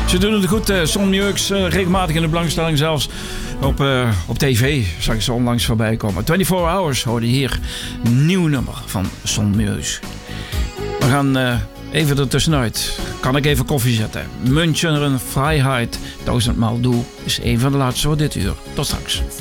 Ze doen het goed, Son Meux, regelmatig in de belangstelling zelfs. Op tv zag ik ze onlangs voorbij komen. 24 Hours hoorde hier een nieuw nummer van Son Meux. We gaan even ertussenuit. Kan ik even koffie zetten? Münchener Freiheit, 1000 maal doe, is een van de laatste voor dit uur. Tot straks.